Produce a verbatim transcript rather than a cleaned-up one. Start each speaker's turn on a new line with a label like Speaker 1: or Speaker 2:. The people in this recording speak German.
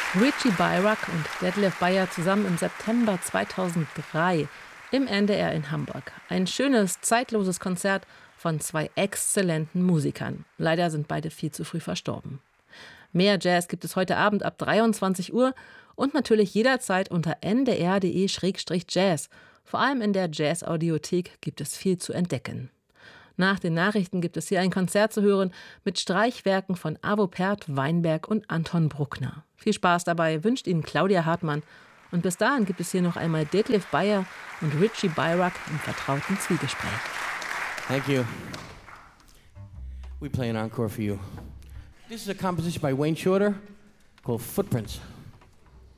Speaker 1: Richie Beirach und Detlef Bayer zusammen im September zweitausenddrei im N D R in Hamburg. Ein schönes, zeitloses Konzert von zwei exzellenten Musikern. Leider sind beide viel zu früh verstorben. Mehr Jazz gibt es heute Abend ab dreiundzwanzig Uhr und natürlich jederzeit unter n d r punkt d e slash jazz. Vor allem in der Jazz-Audiothek gibt es viel zu entdecken. Nach den Nachrichten gibt es hier ein Konzert zu hören mit Streichwerken von Arvo Pärt, Weinberg und Anton Bruckner. Viel Spaß dabei wünscht Ihnen Claudia Hartmann. Und bis dahin gibt es hier noch einmal Detlef Bayer und Richie Beirach im vertrauten Zwiegespräch.
Speaker 2: Thank you. We play an encore for you. This is a composition by Wayne Shorter called Footprints.